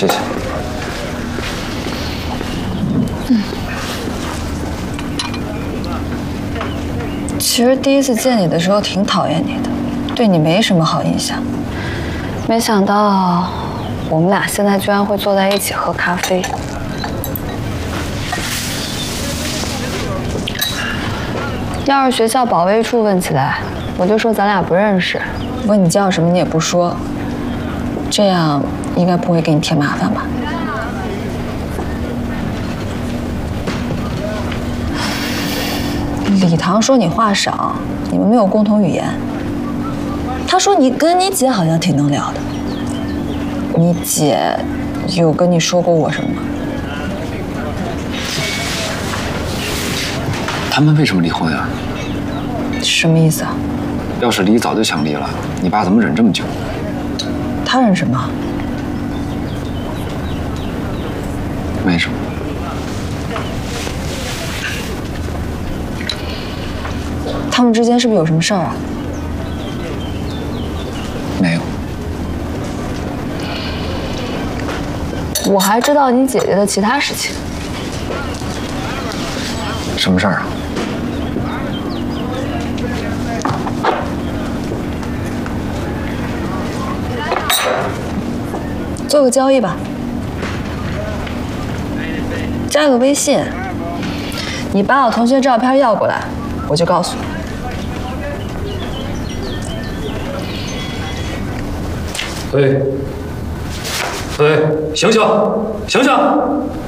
谢谢。 其实第一次见你的时候挺讨厌你的，对你没什么好印象。没想到我们俩现在居然会坐在一起喝咖啡。要是学校保卫处问起来，我就说咱俩不认识。问你叫什么你也不说，这样应该不会给你添麻烦吧？礼堂说你话少，你们没有共同语言。他说你跟你姐好像挺能聊的，你姐有跟你说过我什么吗？ 他们为什么离婚啊？ 什么意思啊？ 要是离，早就想离了。你爸怎么忍这么久？ 他忍什么？ 没什么。 他们之间是不是有什么事儿啊？ 没有。 我还知道你姐姐的其他事情。 什么事儿啊？ 做个交易吧，加个微信，你把我同学照片要过来，我就告诉你。 哎，醒醒，醒醒！